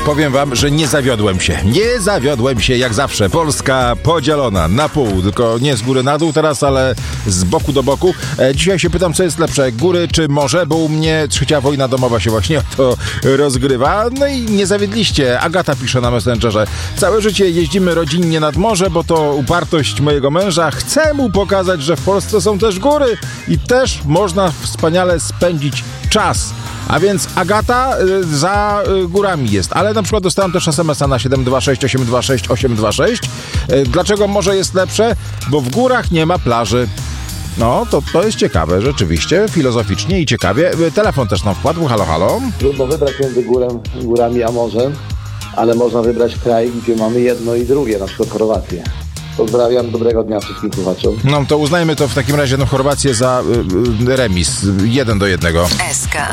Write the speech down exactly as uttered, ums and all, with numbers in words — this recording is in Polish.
Powiem wam, że nie zawiodłem się. Nie zawiodłem się jak zawsze. Polska podzielona na pół, tylko nie z góry na dół teraz, ale z boku do boku. E, dzisiaj się pytam, co jest lepsze, góry czy morze, bo u mnie trzecia wojna domowa się właśnie o to rozgrywa. No i nie zawiedliście. Agata pisze na Messengerze. Całe życie jeździmy rodzinnie nad morze, bo to upartość mojego męża. Chcę mu pokazać, że w Polsce są też góry i też można wspaniale spędzić czas. A więc Agata y, za y, górami jest. Ale na przykład dostałem też es em es a na siedem dwa sześć osiem dwa sześć osiem dwa sześć. Y, dlaczego morze jest lepsze? Bo w górach nie ma plaży. No, to, to jest ciekawe, rzeczywiście, filozoficznie i ciekawie. Y, telefon też nam wpadł. Halo, halo. Trudno wybrać między górem, górami a morzem, ale można wybrać kraj, gdzie mamy jedno i drugie, na przykład Chorwację. Pozdrawiam, dobrego dnia wszystkim słuchaczom. No to uznajmy to w takim razie no, Chorwację za y, y, remis. Jeden do jednego. S K.